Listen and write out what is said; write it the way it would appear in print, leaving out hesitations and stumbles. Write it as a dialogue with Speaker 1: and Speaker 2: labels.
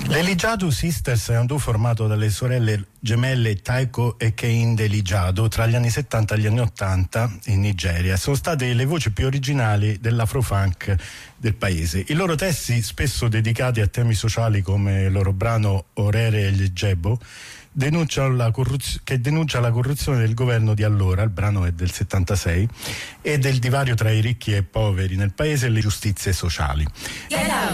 Speaker 1: L'Elijado Sisters è un duo formato dalle sorelle gemelle Taiko e Kehinde Elijado tra gli anni 70 e gli anni 80 in Nigeria. Sono state le voci più originali dell'afrofunk del paese. I loro testi, spesso dedicati a temi sociali come il loro brano Orere e il Jebo, denuncia la corruzione del governo di allora, il brano è del 76, e del divario tra i ricchi e i poveri nel paese e le giustizie sociali.